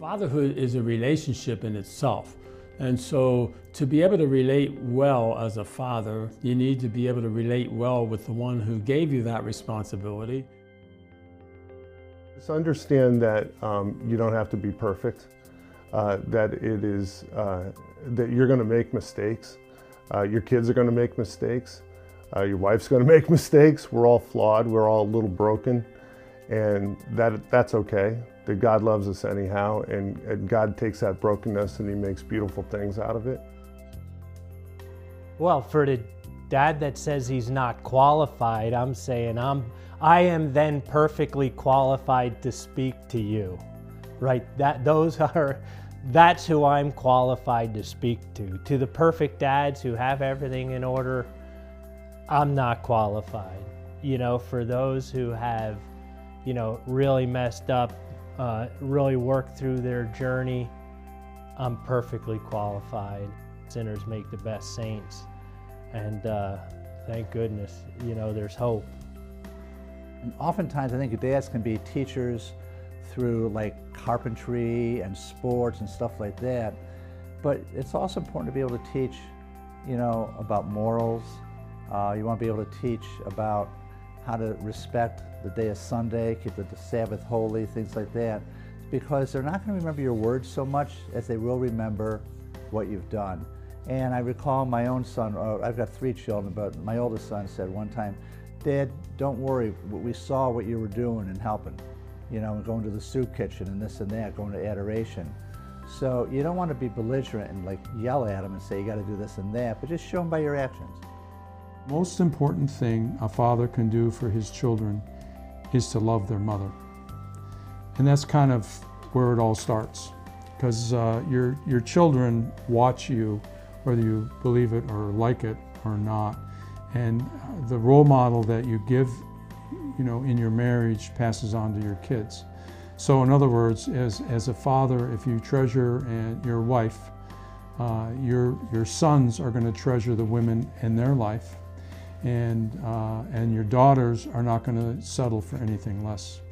Fatherhood is a relationship in itself. And so to be able to relate well as a father, you need to be able to relate well with the one who gave you that responsibility. Just understand that you don't have to be perfect, that you're going to make mistakes. Your kids are going to make mistakes. Your wife's going to make mistakes. We're all flawed. We're all a little broken. And that's okay. That God loves us anyhow, and God takes that brokenness and He makes beautiful things out of it. Well, for the dad that says he's not qualified, I'm saying I am then perfectly qualified to speak to you, right? That's who I'm qualified to speak to. To the perfect dads who have everything in order, I'm not qualified. You know, for those who have, you know, really messed up, really worked through their journey, I'm perfectly qualified. Sinners make the best saints, and thank goodness, you know, there's hope. And oftentimes I think dads can be teachers through like carpentry and sports and stuff like that, but it's also important to be able to teach, you know, about morals. You want to be able to teach about how to respect the day of Sunday, keep the Sabbath holy, things like that, because they're not going to remember your words so much as they will remember what you've done. And I recall my own son, I've got 3 children, but my oldest son said one time, "Dad, don't worry, we saw what you were doing and helping, you know, going to the soup kitchen and this and that, going to adoration." So you don't want to be belligerent and like yell at them and say you got to do this and that, but just show them by your actions. Most important thing a father can do for his children is to love their mother. And that's kind of where it all starts, because your children watch you, whether you believe it or like it or not. And the role model that you give, you know, in your marriage passes on to your kids. So in other words, as a father, if you treasure your wife, your sons are going to treasure the women in their life, and your daughters are not going to settle for anything less.